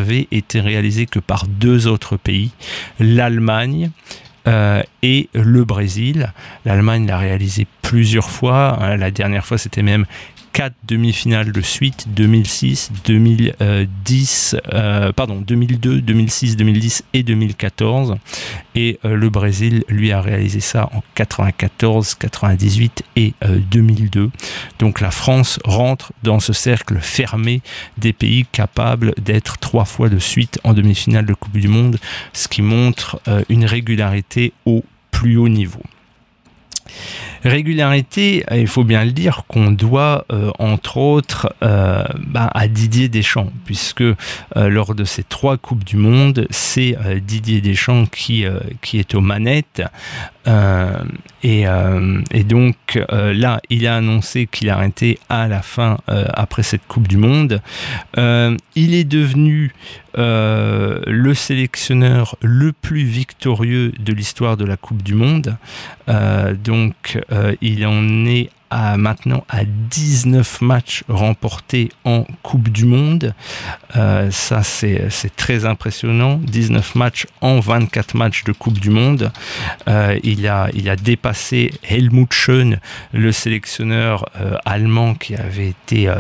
n'avait été réalisé que par 2 autres pays, l'Allemagne et le Brésil. L'Allemagne l'a réalisé plusieurs fois. La dernière fois, c'était même 4 demi-finales de suite, 2006, 2010, 2002, 2006, 2010 et 2014. Et le Brésil, lui, a réalisé ça en 94, 98 et 2002. Donc la France rentre dans ce cercle fermé des pays capables d'être 3 fois de suite en demi-finale de Coupe du Monde, ce qui montre une régularité au plus haut niveau. Régularité, il faut bien le dire, qu'on doit entre autres à Didier Deschamps, puisque lors de ces 3 Coupes du Monde, c'est Didier Deschamps qui est aux manettes. Et donc là, il a annoncé qu'il arrêtait à la fin, après cette Coupe du Monde. Il est devenu le sélectionneur le plus victorieux de l'histoire de la Coupe du Monde. Donc il en est maintenant à 19 matchs remportés en Coupe du Monde. Ça, c'est très impressionnant. 19 matchs en 24 matchs de Coupe du Monde. Il a dépassé Helmut Schön, le sélectionneur allemand qui avait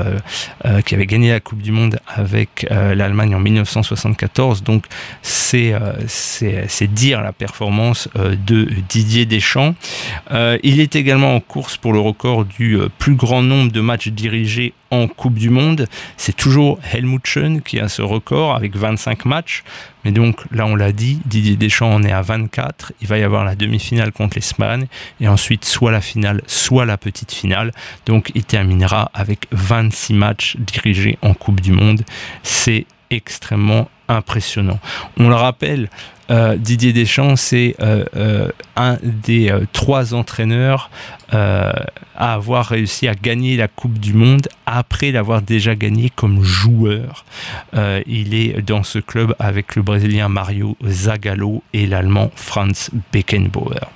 gagné la Coupe du Monde avec l'Allemagne en 1974. Donc, c'est dire la performance de Didier Deschamps. Il est également en course pour le record du plus grand nombre de matchs dirigés en Coupe du Monde. C'est toujours Helmut Schön qui a ce record avec 25 matchs. Mais donc là, on l'a dit, Didier Deschamps en est à 24. Il va y avoir la demi-finale contre l'Espagne et ensuite soit la finale, soit la petite finale. Donc il terminera avec 26 matchs dirigés en Coupe du Monde. C'est extrêmement impressionnant. On le rappelle, Didier Deschamps, c'est un des 3 entraîneurs à avoir réussi à gagner la Coupe du Monde après l'avoir déjà gagné comme joueur. Il est dans ce club avec le Brésilien Mario Zagallo et l'Allemand Franz Beckenbauer.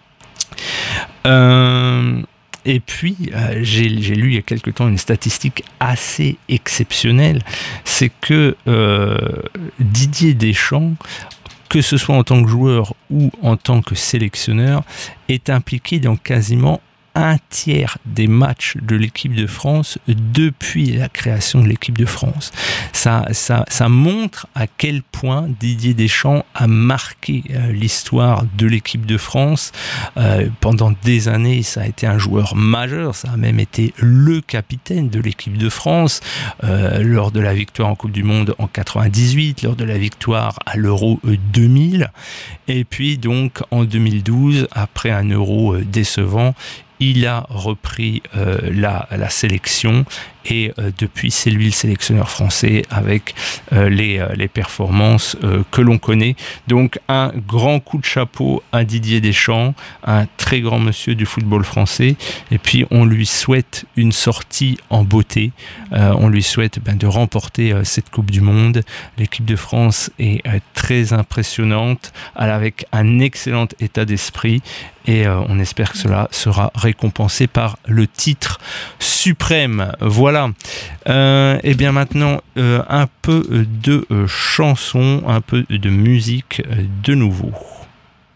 Et puis, j'ai lu il y a quelque temps une statistique assez exceptionnelle, c'est que Didier Deschamps, que ce soit en tant que joueur ou en tant que sélectionneur, est impliqué dans quasiment 1/3 des matchs de l'équipe de France depuis la création de l'équipe de France. Ça montre à quel point Didier Deschamps a marqué l'histoire de l'équipe de France. Pendant des années, ça a été un joueur majeur, ça a même été le capitaine de l'équipe de France lors de la victoire en Coupe du Monde en 98, lors de la victoire à l'Euro 2000. Et puis donc en 2012, après un Euro décevant, il a repris la sélection et depuis c'est lui le sélectionneur français avec les performances que l'on connaît. Donc un grand coup de chapeau à Didier Deschamps, un très grand monsieur du football français, et puis on lui souhaite une sortie en beauté. On lui souhaite de remporter cette Coupe du Monde. L'équipe de France est très impressionnante, avec un excellent état d'esprit, et on espère que cela sera récompensé par le titre suprême. Voilà. Et bien maintenant, un peu de chansons, un peu de musique de nouveau.